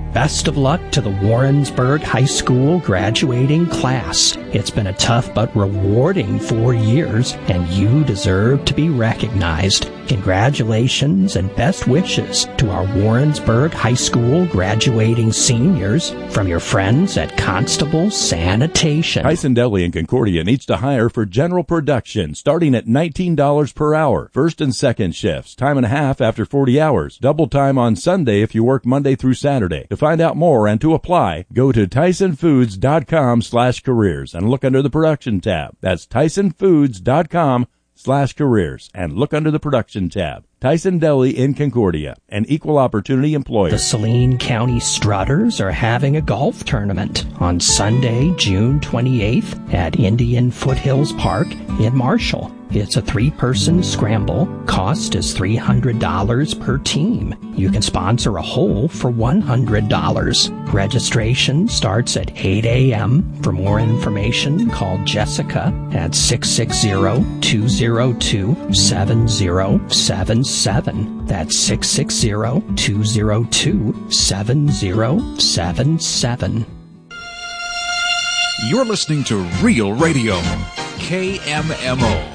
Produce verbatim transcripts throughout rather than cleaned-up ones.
Best of luck to the Warrensburg High School graduating class. It's been a tough but rewarding four years, and you deserve to be recognized. Congratulations and best wishes to our Warrensburg High School graduating seniors from your friends at Constable Sanitation. Tyson Deli in Concordia needs to hire for general production, starting at nineteen dollars per hour. First and second shifts, time and a half after forty hours. Double time on Sunday if you work Monday through Saturday. To find out more and to apply, go to tysonfoods.com slash careers and look under the production tab. That's tysonfoods.com slash careers and look under the production tab. Tyson Deli in Concordia, an equal opportunity employer. The Saline County Strutters are having a golf tournament on Sunday, June twenty-eighth at Indian Foothills Park in Marshall. It's a three-person scramble. Cost is three hundred dollars per team. You can sponsor a hole for one hundred dollars. Registration starts at eight a.m. For more information, call Jessica at six six zero, two zero two, seven zero seven seven. That's six six zero, two zero two, seven zero seven seven. You're listening to Real Radio, K M M O.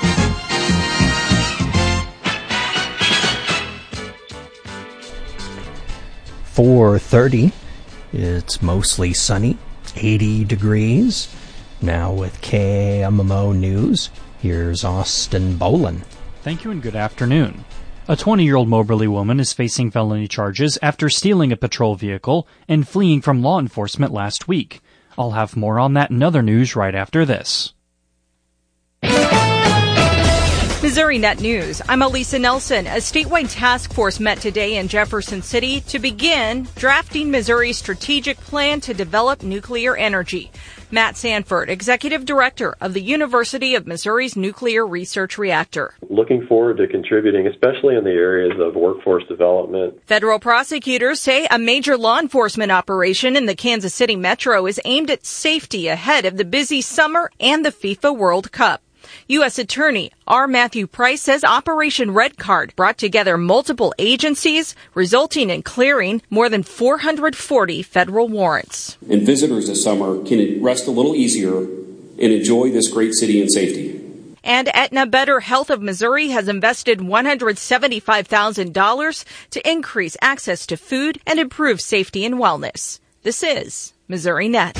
four thirty. It's mostly sunny, eighty degrees. Now with K M M O News, here's Austin Bolin. Thank you and good afternoon. A twenty-year-old Moberly woman is facing felony charges after stealing a patrol vehicle and fleeing from law enforcement last week. I'll have more on that and other news right after this. Missouri Net News. I'm Elisa Nelson. A statewide task force met today in Jefferson City to begin drafting Missouri's strategic plan to develop nuclear energy. Matt Sanford, Executive Director of the University of Missouri's Nuclear Research Reactor. Looking forward to contributing, especially in the areas of workforce development. Federal prosecutors say a major law enforcement operation in the Kansas City metro is aimed at safety ahead of the busy summer and the FIFA World Cup. U S. Attorney R. Matthew Price says Operation Red Card brought together multiple agencies, resulting in clearing more than four hundred forty federal warrants. And visitors this summer can rest a little easier and enjoy this great city in safety. And Aetna Better Health of Missouri has invested one hundred seventy-five thousand dollars to increase access to food and improve safety and wellness. This is Missouri Net.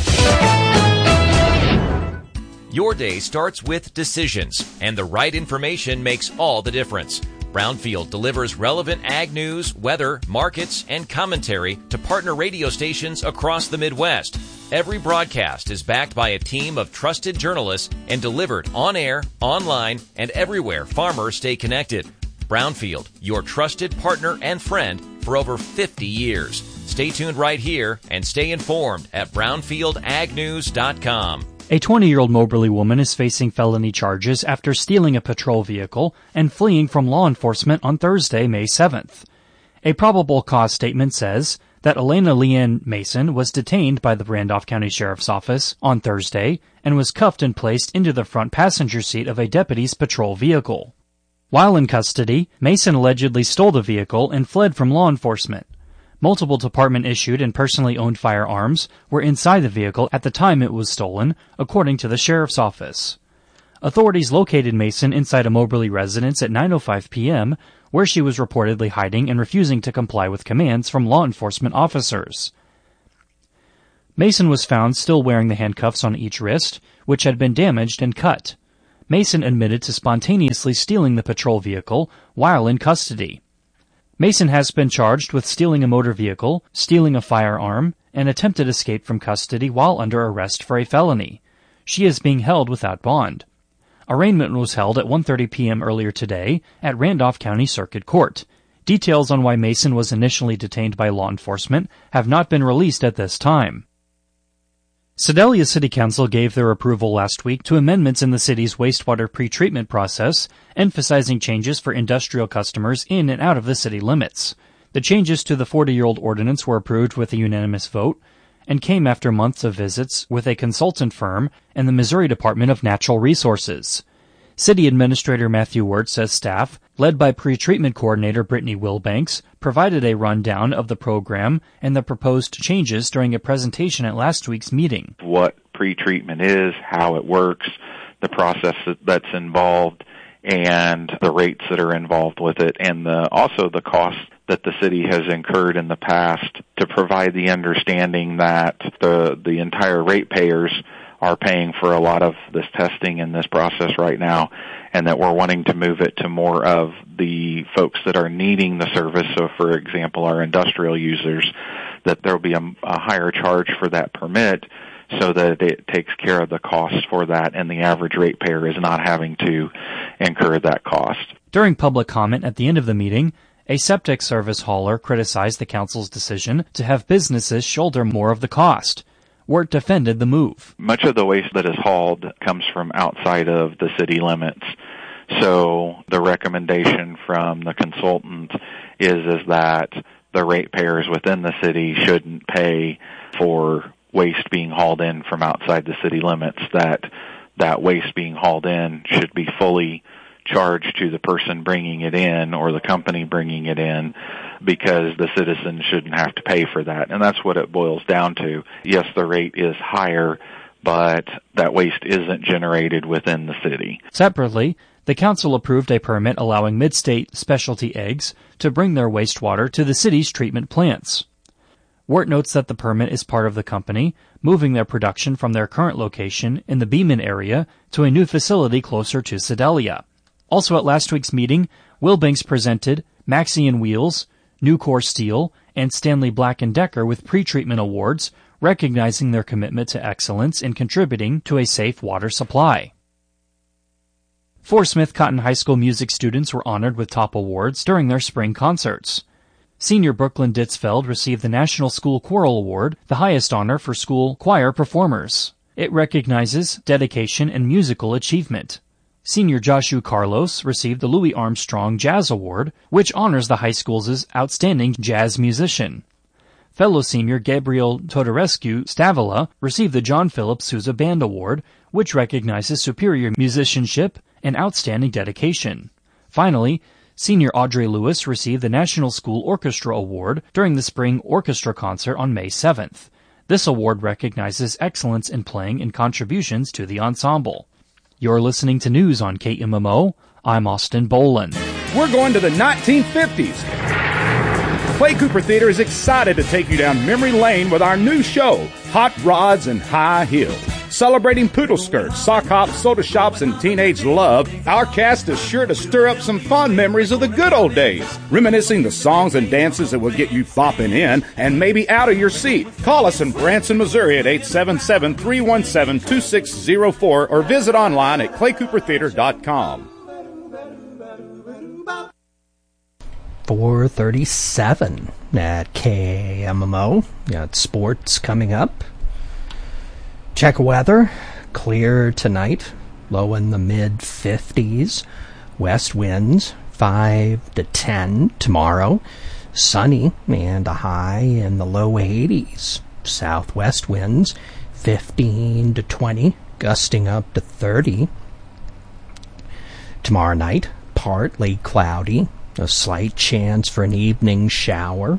Your day starts with decisions, and the right information makes all the difference. Brownfield delivers relevant ag news, weather, markets, and commentary to partner radio stations across the Midwest. Every broadcast is backed by a team of trusted journalists and delivered on air, online, and everywhere farmers stay connected. Brownfield, your trusted partner and friend for over fifty years. Stay tuned right here and stay informed at brownfield ag news dot com. A twenty-year-old Moberly woman is facing felony charges after stealing a patrol vehicle and fleeing from law enforcement on Thursday, May seventh. A probable cause statement says that Elena Leanne Mason was detained by the Randolph County Sheriff's Office on Thursday and was cuffed and placed into the front passenger seat of a deputy's patrol vehicle. While in custody, Mason allegedly stole the vehicle and fled from law enforcement. Multiple department-issued and personally owned firearms were inside the vehicle at the time it was stolen, according to the sheriff's office. Authorities located Mason inside a Moberly residence at nine oh five p.m., where she was reportedly hiding and refusing to comply with commands from law enforcement officers. Mason was found still wearing the handcuffs on each wrist, which had been damaged and cut. Mason admitted to spontaneously stealing the patrol vehicle while in custody. Mason has been charged with stealing a motor vehicle, stealing a firearm, and attempted escape from custody while under arrest for a felony. She is being held without bond. Arraignment was held at one thirty p.m. earlier today at Randolph County Circuit Court. Details on why Mason was initially detained by law enforcement have not been released at this time. Sedalia City Council gave their approval last week to amendments in the city's wastewater pretreatment process, emphasizing changes for industrial customers in and out of the city limits. The changes to the forty-year-old ordinance were approved with a unanimous vote and came after months of visits with a consultant firm and the Missouri Department of Natural Resources. City Administrator Matthew Wirt says staff, led by Pretreatment Coordinator Brittany Wilbanks, provided a rundown of the program and the proposed changes during a presentation at last week's meeting. What pretreatment is, how it works, the process that's involved, and the rates that are involved with it, and the, also the costs that the city has incurred in the past to provide the understanding that the the entire ratepayers are paying for a lot of this testing and this process right now, and that we're wanting to move it to more of the folks that are needing the service. So, for example, our industrial users, that there will be a, a higher charge for that permit so that it takes care of the cost for that, and the average ratepayer is not having to incur that cost. During public comment at the end of the meeting, a septic service hauler criticized the council's decision to have businesses shoulder more of the cost. Wirt defended the move. Much of the waste that is hauled comes from outside of the city limits. So the recommendation from the consultant is, is that the ratepayers within the city shouldn't pay for waste being hauled in from outside the city limits, that that waste being hauled in should be fully charged to the person bringing it in or the company bringing it in, because the citizens shouldn't have to pay for that. And that's what it boils down to. Yes, the rate is higher, but that waste isn't generated within the city. Separately, the council approved a permit allowing Midstate Specialty Eggs to bring their wastewater to the city's treatment plants. Wirt notes that the permit is part of the company moving their production from their current location in the Beeman area to a new facility closer to Sedalia. Also at last week's meeting, Wilbanks presented Maxion Wheels, Nucor Steel, and Stanley Black and Decker with pretreatment awards, recognizing their commitment to excellence in contributing to a safe water supply. Four Smith Cotton High School music students were honored with top awards during their spring concerts. Senior Brooklyn Ditzfeld received the National School Choral Award, the highest honor for school choir performers. It recognizes dedication and musical achievement. Senior Joshua Carlos received the Louis Armstrong Jazz Award, which honors the high school's outstanding jazz musician. Fellow senior Gabriel Todorescu Stavila received the John Philip Sousa Band Award, which recognizes superior musicianship and outstanding dedication. Finally, senior Audrey Lewis received the National School Orchestra Award during the spring orchestra concert on May seventh. This award recognizes excellence in playing and contributions to the ensemble. You're listening to news on K M M O. I'm Austin Bolin. We're going to the nineteen fifties. Clay Cooper Theater is excited to take you down memory lane with our new show, Hot Rods and High Heels. Celebrating poodle skirts, sock hops, soda shops, and teenage love, our cast is sure to stir up some fond memories of the good old days, reminiscing the songs and dances that will get you bopping in and maybe out of your seat. Call us in Branson, Missouri at eight seven seven, three one seven, two six zero four or visit online at clay cooper theater dot com. four thirty-seven at K M M O. Got sports coming up. Check weather. Clear tonight. Low in the mid fifties. West winds five to ten tomorrow. Sunny and a high in the low eighties. Southwest winds fifteen to twenty, gusting up to thirty. Tomorrow night, partly cloudy. A slight chance for an evening shower.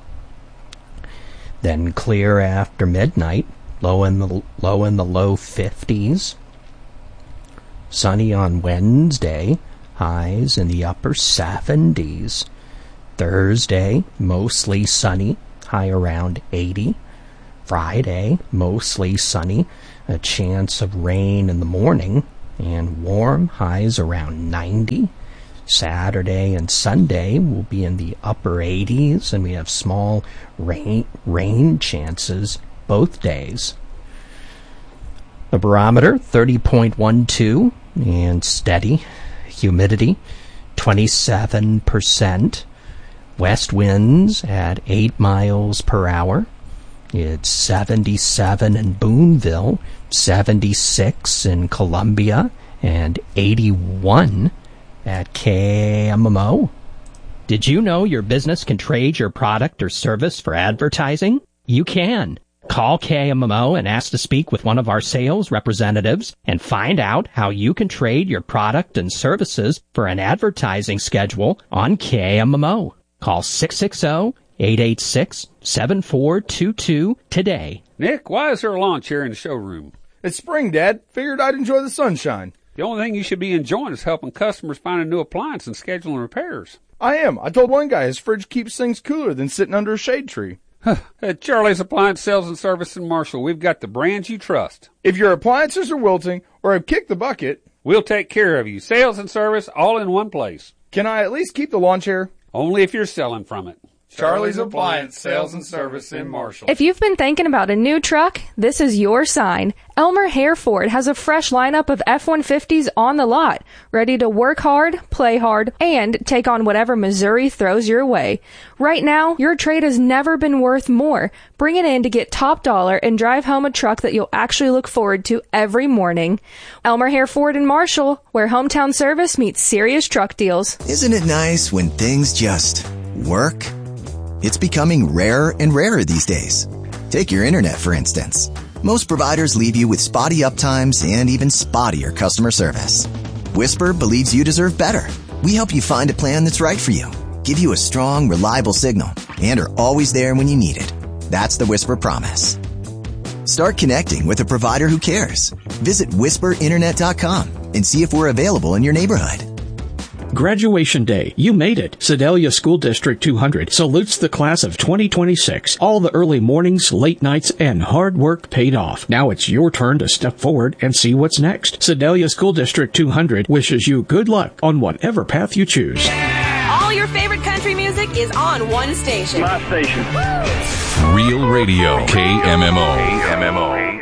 Then clear after midnight. Low in the low in the low fifties. Sunny on Wednesday. Highs in the upper seventies. Thursday, mostly sunny. High around eighty. Friday, mostly sunny. A chance of rain in the morning. And warm. Highs around ninety. Saturday and Sunday will be in the upper eighties, and we have small rain rain chances both days. The barometer thirty point one two and steady. Humidity twenty-seven percent. West winds at eight miles per hour. It's seventy-seven in Boonville, seventy-six in Columbia, and eighty-one at K M M O. Did you know your business can trade your product or service for advertising? You can. Call K M M O and ask to speak with one of our sales representatives and find out how you can trade your product and services for an advertising schedule on K M M O. Call six six zero, eight eight six, seven four two two today. Nick, why is there a lawn chair in the showroom? It's spring, Dad. Figured I'd enjoy the sunshine. The only thing you should be enjoying is helping customers find a new appliance and scheduling repairs. I am. I told one guy his fridge keeps things cooler than sitting under a shade tree. At Charlie's Appliance Sales and Service in Marshall, we've got the brands you trust. If your appliances are wilting or have kicked the bucket, we'll take care of you. Sales and service all in one place. Can I at least keep the lawn chair? Only if you're selling from it. Charlie's Appliance Sales and Service in Marshall. If you've been thinking about a new truck, this is your sign. Elmer Hereford has a fresh lineup of F one fifties on the lot, ready to work hard, play hard, and take on whatever Missouri throws your way. Right now, your trade has never been worth more. Bring it in to get top dollar and drive home a truck that you'll actually look forward to every morning. Elmer Hereford in Marshall, where hometown service meets serious truck deals. Isn't it nice when things just work? It's becoming rarer and rarer these days. Take your internet, for instance. Most providers leave you with spotty uptimes and even spottier customer service. Whisper believes you deserve better. We help you find a plan that's right for you, give you a strong, reliable signal, and are always there when you need it. That's the Whisper Promise. Start connecting with a provider who cares. Visit whisper internet dot com and see if we're available in your neighborhood. Graduation Day. You made it. Sedalia School District two hundred salutes the class of twenty twenty-six. All the early mornings, late nights, and hard work paid off. Now it's your turn to step forward and see what's next. Sedalia School District two hundred wishes you good luck on whatever path you choose. All your favorite country music is on one station. My station. Real Radio. K M M O. K M M O.